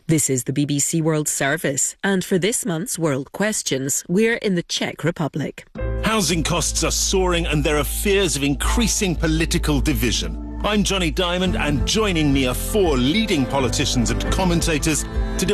This is the BBC World Service, and for this month's World Questions, we're in the Czech Republic. Housing costs are soaring and there are fears of increasing political division. I'm Johnny Diamond, and joining me are four leading politicians and commentators to